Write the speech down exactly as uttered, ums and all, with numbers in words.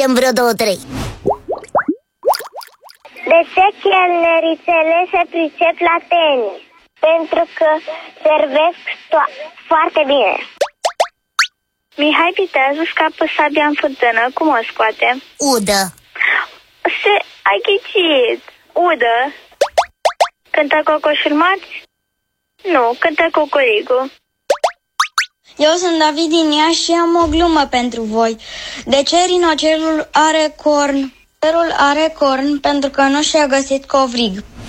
dăm vreo două, trei. De ce chelnerițele se pricep la tenis? Pentru că servesc foarte bine. Mihai Viteazul scapă sabia în fântână. Cum o scoate? Udă. Se... Ai ghicit. Udă. Cântă Cocoșul Marți? Nu, cântă Cocorigu. Eu sunt David din Iași și am o glumă pentru voi. De ce rinocerul are corn? Rinocerul are corn pentru că nu și-a găsit covrig.